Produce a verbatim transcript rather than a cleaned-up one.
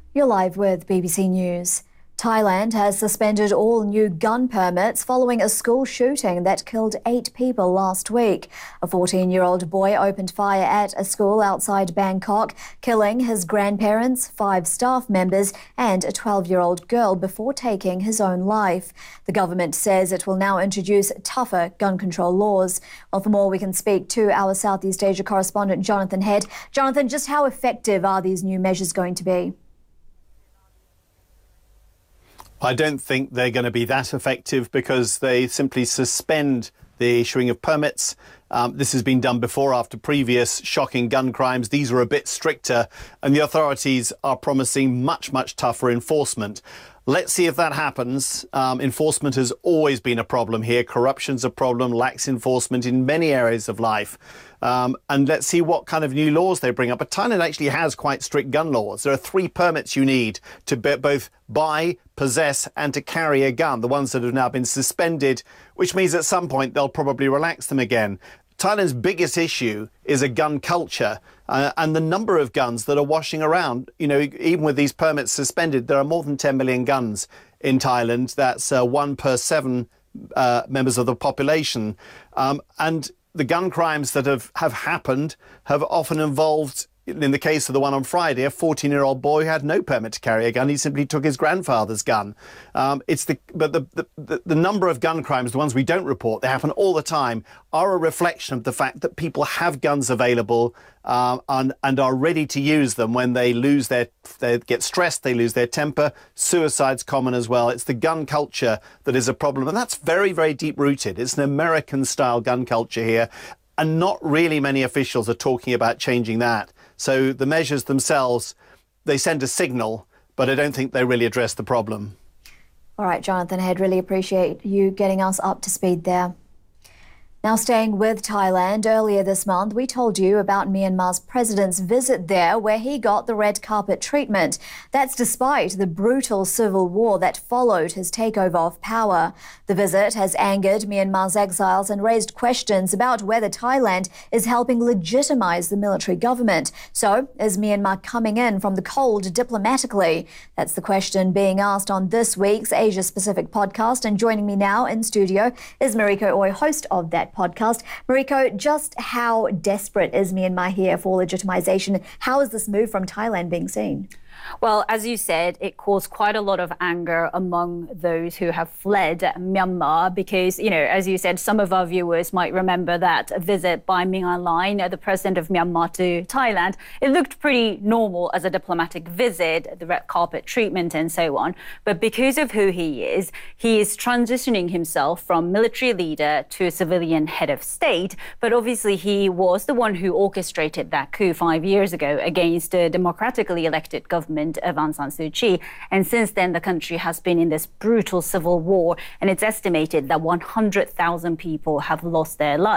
You're live with B B C News. Thailand has suspended all new gun permits following a school shooting that killed eight people last week. A fourteen-year-old boy opened fire at a school outside Bangkok, killing his grandparents, five staff members and a twelve-year-old girl before taking his own life. The government says it will now introduce tougher gun control laws. Well, for more, we can speak to our Southeast Asia correspondent, Jonathan Head. Jonathan, just how effective are these new measures going to be? I don't think they're going to be that effective because they simply suspend the issuing of permits. Um, this has been done before after previous shocking gun crimes. These are a bit stricter and the authorities are promising much, much tougher enforcement. Let's see if that happens. Um, enforcement has always been a problem here. Corruption's a problem, lax enforcement in many areas of life. Um, and let's see what kind of new laws they bring up. But Thailand actually has quite strict gun laws. There are three permits you need to be both buy, possess and to carry a gun, the ones that have now been suspended, which means at some point they'll probably relax them again. Thailand's biggest issue is a gun culture uh, and the number of guns that are washing around. You know, even with these permits suspended, there are more than ten million guns in Thailand. That's uh, one per seven uh, members of the population. Um, and the gun crimes that have, have happened have often involved, in the case of the one on Friday, a fourteen-year-old boy who had no permit to carry a gun. He simply took his grandfather's gun. Um, it's the but the, the the number of gun crimes, the ones we don't report, they happen all the time, are a reflection of the fact that people have guns available um, and and are ready to use them when they lose their they get stressed, they lose their temper. Suicide's common as well. It's the gun culture that is a problem, and that's very very deep rooted. It's an American-style gun culture here. And not really many officials are talking about changing that. So the measures themselves, they send a signal, but I don't think they really address the problem. All right, Jonathan Head, really appreciate you getting us up to speed there. Now, staying with Thailand, earlier this month, we told you about Myanmar's president's visit there where he got the red carpet treatment. That's despite the brutal civil war that followed his takeover of power. The visit has angered Myanmar's exiles and raised questions about whether Thailand is helping legitimize the military government. So, is Myanmar coming in from the cold diplomatically? That's the question being asked on this week's Asia-Pacific podcast. And joining me now in studio is Mariko Ooi, host of that podcast. Mariko, just how desperate is Myanmar here for legitimization? How is this move from Thailand being seen? Well, as you said, it caused quite a lot of anger among those who have fled Myanmar because, you know, as you said, some of our viewers might remember that visit by Min Aung Hlaing, the president of Myanmar, to Thailand. It looked pretty normal as a diplomatic visit, the red carpet treatment and so on. But because of who he is, he is transitioning himself from military leader to a civilian head of state. But obviously, he was the one who orchestrated that coup five years ago against a democratically elected government of Aung San Suu Kyi. And since then, the country has been in this brutal civil war, and it's estimated that one hundred thousand people have lost their lives.